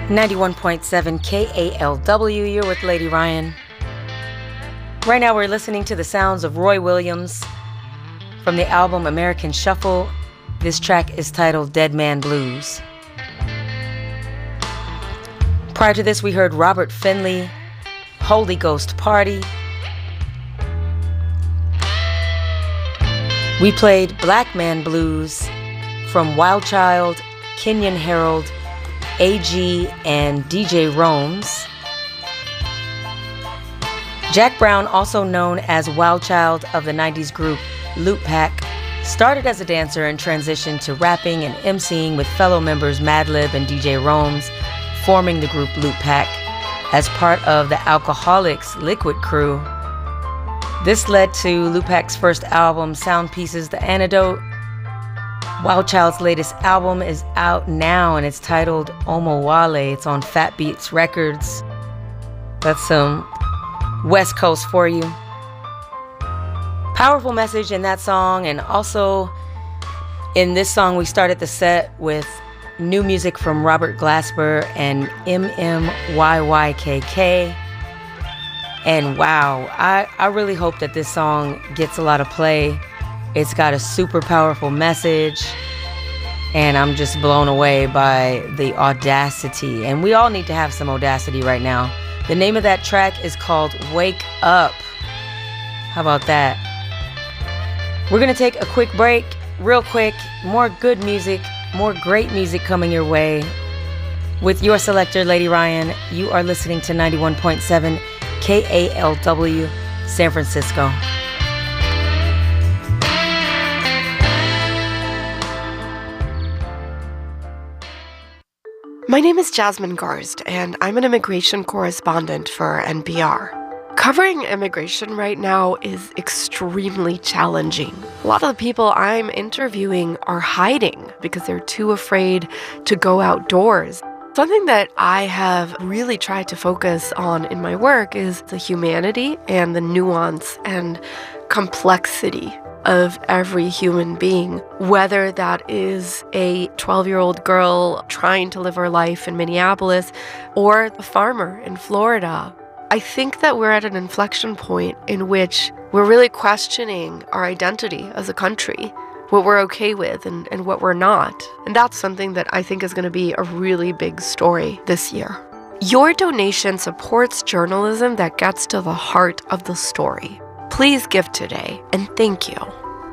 91.7 KALW, you're with Lady Ryan. Right now we're listening to the sounds of Roy Williams from the album American Shuffle. This track is titled Dead Man Blues. Prior to this we heard Robert Finley, Holy Ghost Party. We played Black Man Blues from Wild Child, Kenyon Harold, AG, and DJ Rome's. Jack Brown, also known as Wild Child of the 90s group Loot Pack, started as a dancer and transitioned to rapping and emceeing with fellow members Madlib and DJ Rome's, forming the group Loot Pack as part of the Alcoholics Liquid crew. This led to Loot Pack's first album, Sound Pieces, The Antidote. Wild Child's latest album is out now and it's titled Omowale. It's on Fat Beats Records. That's some West Coast for you. Powerful message in that song, and also in this song we started the set with new music from Robert Glasper and MMYYKK. And wow, I really hope that this song gets a lot of play. It's got a super powerful message, and I'm just blown away by the audacity. And we all need to have some audacity right now. The name of that track is called Wake Up. How about that? We're going to take a quick break, real quick. More good music, more great music coming your way. With your selector, Lady Ryan, you are listening to 91.7 KALW, San Francisco. My name is Jasmine Garst, and I'm an immigration correspondent for NPR. Covering immigration right now is extremely challenging. A lot of the people I'm interviewing are hiding because they're too afraid to go outdoors. Something that I have really tried to focus on in my work is the humanity and the nuance and complexity of every human being, whether that is a 12-year-old girl trying to live her life in Minneapolis or a farmer in Florida. I think that we're at an inflection point in which we're really questioning our identity as a country, what we're okay with and what we're not. And that's something that I think is going to be a really big story this year. Your donation supports journalism that gets to the heart of the story. Please give today, and thank you.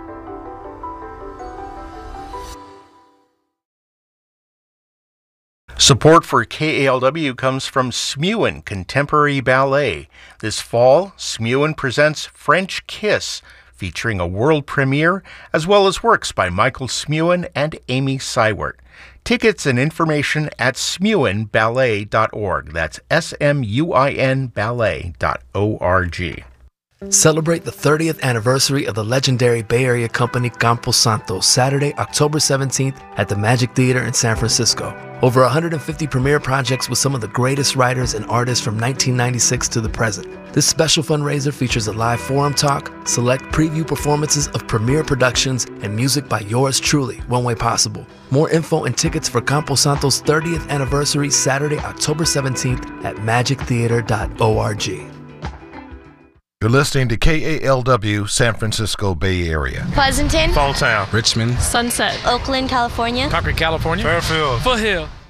Support for KALW comes from Smewin Contemporary Ballet. This fall, Smewin presents French Kiss, featuring a world premiere, as well as works by Michael Smewin and Amy Seiwert. Tickets and information at smewinballet.org. That's SMUIN ballet.org. Celebrate the 30th anniversary of the legendary Bay Area company Campo Santo, Saturday, October 17th at the Magic Theater in San Francisco. Over 150 premiere projects with some of the greatest writers and artists from 1996 to the present. This special fundraiser features a live forum talk, select preview performances of premiere productions, and music by yours truly, One Way Possible. More info and tickets for Campo Santo's 30th anniversary, Saturday, October 17th at magictheater.org. You're listening to KALW, San Francisco Bay Area. Pleasanton, Fall Town, Richmond, Sunset, Oakland, California, Concord, California, Fairfield, Foothill.